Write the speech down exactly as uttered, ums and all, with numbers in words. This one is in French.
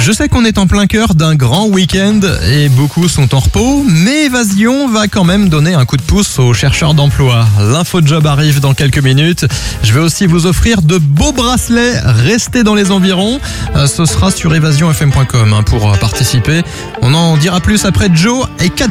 Je sais qu'on est en plein cœur d'un grand week-end et beaucoup sont en repos, mais Évasion va quand même donner un coup de pouce aux chercheurs d'emploi. L'info de job arrive dans quelques minutes. Je vais aussi vous offrir de beaux bracelets. Restez dans les environs. Ce sera sur évasion f m point com pour participer. On en dira plus après Joe et Kat